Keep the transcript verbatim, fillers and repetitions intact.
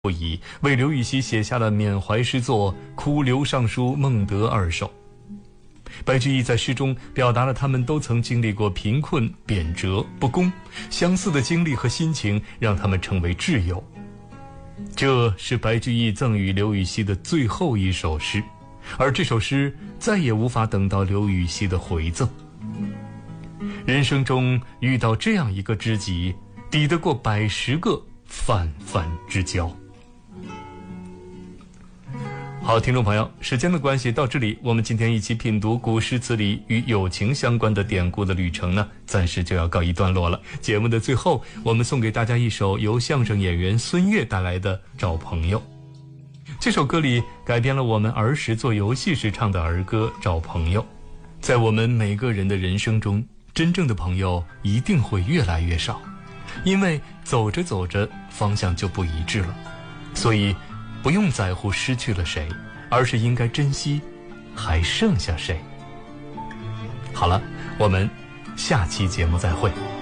不已，为刘禹锡写下了缅怀诗作《哭刘尚书孟德二首》。白居易在诗中表达了他们都曾经历过贫困、贬谪、不公，相似的经历和心情让他们成为挚友。这是白居易赠予刘禹锡的最后一首诗，而这首诗再也无法等到刘禹锡的回赠。人生中遇到这样一个知己，抵得过百十个泛泛之交。好，听众朋友，时间的关系到这里，我们今天一起品读古诗词里与友情相关的典故的旅程呢，暂时就要告一段落了。节目的最后，我们送给大家一首由相声演员孙越带来的《找朋友》。这首歌里改编了我们儿时做游戏时唱的儿歌《找朋友》。在我们每个人的人生中，真正的朋友一定会越来越少，因为走着走着方向就不一致了。所以不用在乎失去了谁，而是应该珍惜还剩下谁。好了，我们下期节目再会。